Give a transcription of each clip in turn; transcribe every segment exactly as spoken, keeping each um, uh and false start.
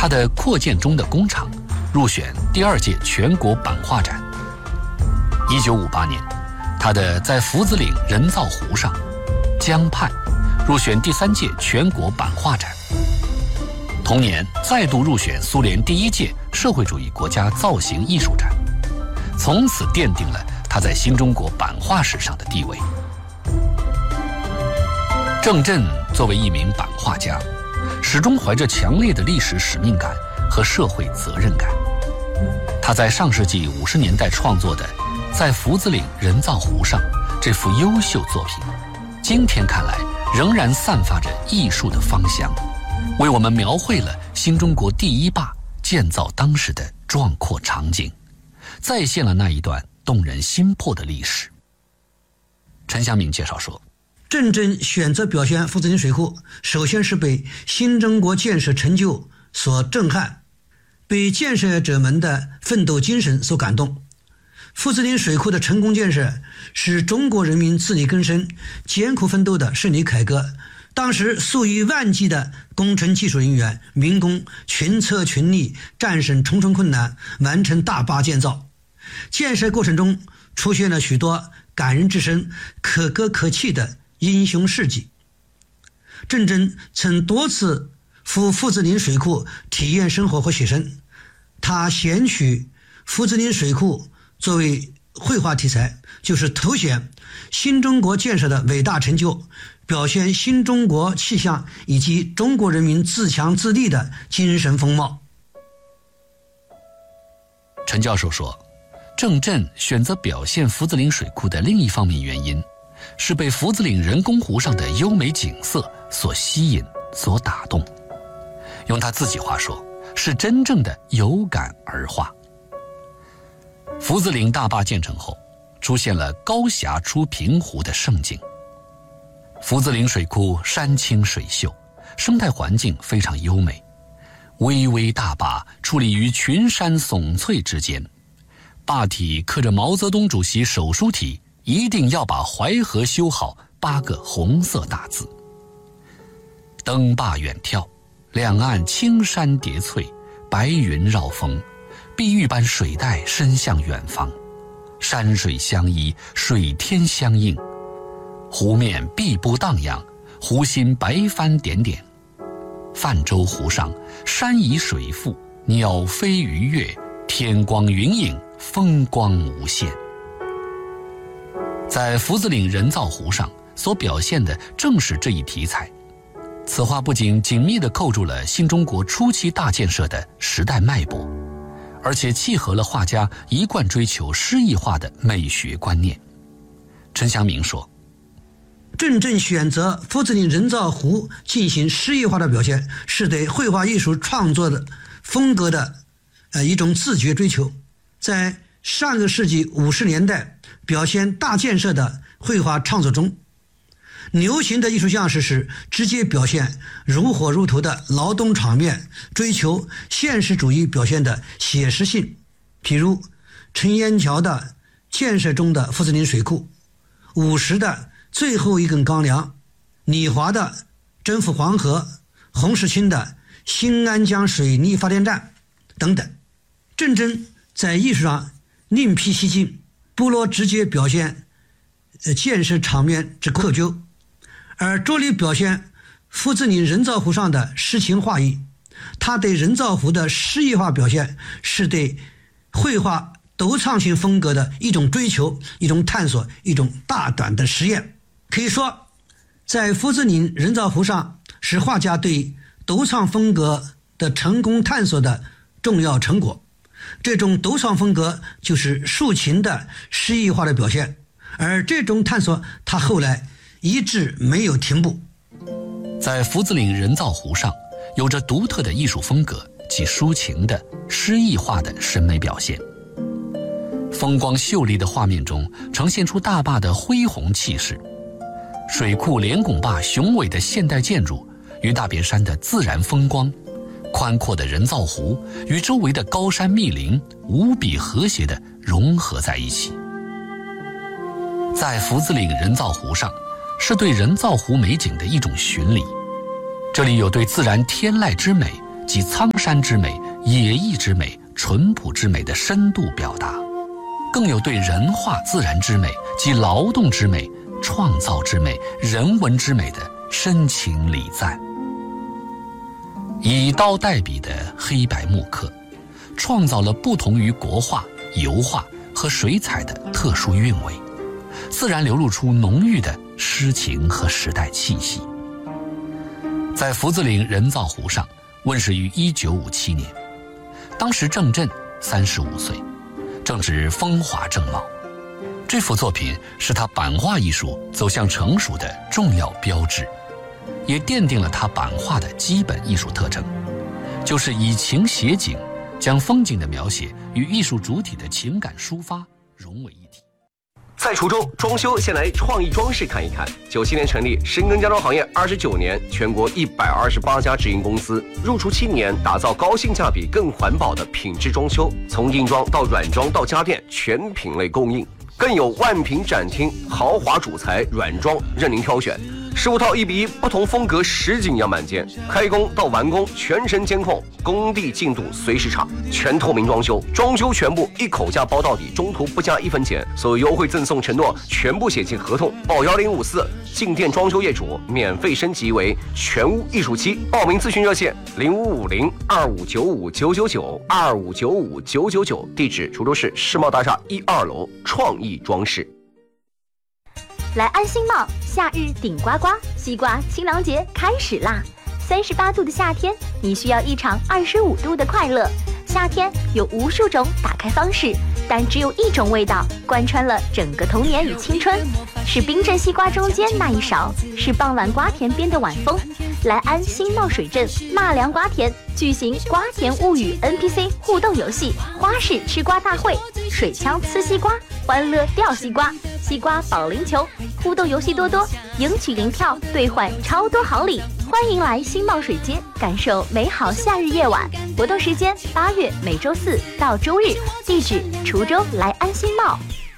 它的扩建中的工厂入选第二届全国版画展。一九五八年，它的在福子岭人造湖上江畔入选第三届全国版画展。同年再度入选苏联第一届社会主义国家造型艺术展，从此奠定了他在新中国版画史上的地位。郑振作为一名版画家，始终怀着强烈的历史使命感和社会责任感。他在上世纪五十年代创作的《在福子岭人造湖上》这幅优秀作品，今天看来仍然散发着艺术的芳香，为我们描绘了新中国第一坝建造当时的壮阔场景，再现了那一段动人心魄的历史。陈祥明介绍说， 郑振选择表现福子岭水库，首先是被新中国建设成就所震撼，被建设者们的奋斗精神所感动。福子岭水库的成功建设是中国人民自力更生、艰苦奋斗的胜利凯歌。当时数以万计的工程技术人员、民工群策群力，战胜重重困难，完成大坝建造。建设过程中出现了许多感人至深、可歌可泣的英雄事迹。郑振曾多次赴福子岭水库体验生活和写生，他选取福子岭水库作为绘画题材，就是凸显新中国建设的伟大成就，表现新中国气象以及中国人民自强自立的精神风貌。 陈教授说，郑振选择表现福子岭水库的另一方面原因，是被福子岭人工湖上的优美景色所吸引、所打动。用他自己话说，是真正的有感而画。福子岭大坝建成后，出现了高峡出平湖的盛景。福子岭水库山清水秀，生态环境非常优美。巍巍大坝矗立于群山耸翠之间，坝体刻着毛泽东主席手书体“一定要把淮河修好”八个红色大字。登坝远眺，两岸青山叠翠，白云绕峰，碧玉般水带伸向远方，山水相依，水天相映，湖面碧波荡漾，湖心白帆点点。泛舟湖上，山移水复，鸟飞鱼跃，天光云影，风光无限。在福子岭人造湖上所表现的正是这一题材。此画不仅紧密地扣住了新中国初期大建设的时代脉搏，而且契合了画家一贯追求诗意化的美学观念。陈祥明说， 郑振选择福子岭人造湖进行诗意化的表现，是对绘画艺术创作的风格的呃一种自觉追求。在上个世纪五十年代表现大建设的绘画创作中，流行的艺术样式是直接表现如火如荼的劳动场面，追求现实主义表现的写实性。譬如陈烟桥的建设中的福子岭水库，五十的最后一根钢梁，李华的征服黄河，洪世清的新安江水利发电站等等。郑振在艺术上另辟蹊径，不落直接表现建设场面之窠臼，而着力表现福子岭人造湖上的诗情画意。他对人造湖的诗意化表现，是对绘画斗唱性风格的一种追求、一种探索、一种大胆的实验。可以说，在福子岭人造湖上是画家对斗唱风格的成功探索的重要成果。这种斗唱风格就是抒情的诗意化的表现，而这种探索他后来一直没有停步。 在福子岭人造湖上有着独特的艺术风格及抒情的诗意化的审美表现。风光秀丽的画面中呈现出大坝的恢宏气势，水库连拱坝雄伟的现代建筑与大别山的自然风光，宽阔的人造湖与周围的高山密林无比和谐地融合在一起。在福子岭人造湖上，是对人造湖美景的一种巡礼，这里有对自然天籁之美集苍山之美、野意之美、淳朴之美的深度表达，更有对人化自然之美及劳动之美、创造之美、人文之美的深情礼赞。以刀代笔的黑白木刻，创造了不同于国画、油画和水彩的特殊韵味，自然流露出浓郁的诗情和时代气息。在福子岭人造湖上问世于一九五七年，当时郑振三十五岁，正值风华正茂。这幅作品是他版画艺术走向成熟的重要标志，也奠定了他版画的基本艺术特征，就是以情写景，将风景的描写与艺术主体的情感抒发融为一体。 在滁州装修，先来创意装饰看一看。九七年成立，深耕家装行业二十九年，全国一百二十八家直营公司，入驻七年，打造高性价比、更环保的品质装修，从硬装到软装到家电，全品类供应，更有万品展厅，豪华主材软装任您挑选。十五套一比一不同风格实景样板间，开工到完工全程监控，工地进度随时查，全透明装修，装修全部一口价包到底，中途不加一分钱，所有优惠赠送承诺全部写进合同，报幺零五四，进店装修业主免费升级为全屋艺术期，报名咨询热线零五五零二五九五九九九二五九五九九九，地址滁州市世贸大厦一二楼创意装饰。 来安新茂，夏日顶呱呱，西瓜清凉节开始啦！三十八度的夏天，你需要一场二十五度的快乐。夏天有无数种打开方式，但只有一种味道贯穿了整个童年与青春，是冰镇西瓜中间那一勺，是傍晚瓜田边的晚风。来安新茂水镇纳凉瓜田举行瓜田物语 N P C 互动游戏，花式吃瓜大会，水枪呲西瓜，欢乐掉西瓜，西瓜保龄球，互动游戏多多，赢取零票兑换超多好礼。欢迎来新茂水街，感受美好夏日夜晚。活动时间八月每周四到周日，地址滁州来安新茂。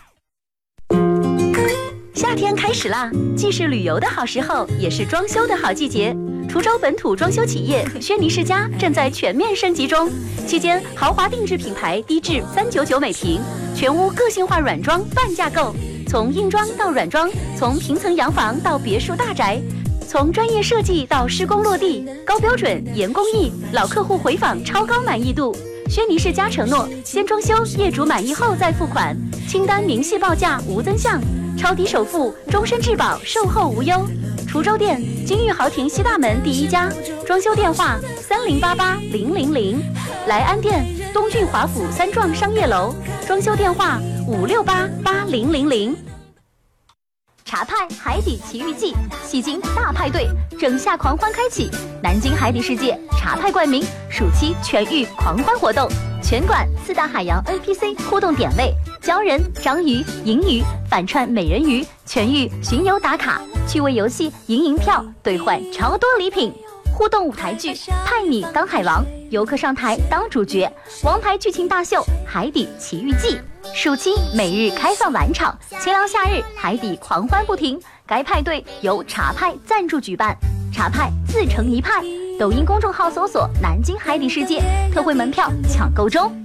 夏天开始啦，既是旅游的好时候，也是装修的好季节。滁州本土装修企业轩尼诗家正在全面升级中，期间豪华定制品牌低至三九九每平，全屋个性化软装半价购，从硬装到软装，从平层洋房到别墅大宅，从专业设计到施工落地，高标准严工艺，老客户回访超高满意度。轩尼诗家承诺先装修，业主满意后再付款，清单明细报价无增项，超低首付，终身质保，售后无忧。滁州店金玉豪庭西大门第一家，装修电话三零八八零零零。来安店东郡华府三幢商业楼，装修电话五六八八零零零。茶派海底奇遇记，戏精大派对，整夏狂欢开启，南京海底世界茶派冠名暑期全域狂欢活动，全馆四大海洋 N P C 互动点位，鲛人、章鱼、银鱼、反串美人鱼，全域巡游打卡，趣味游戏赢银票兑换超多礼品，互动舞台剧派你当海王，游客上台当主角，王牌剧情大秀海底奇遇记。暑期每日开放晚场，清凉夏日海底狂欢不停。该派对由茶派赞助举办，茶派自成一派。抖音公众号搜索南京海底世界，特惠门票抢购中。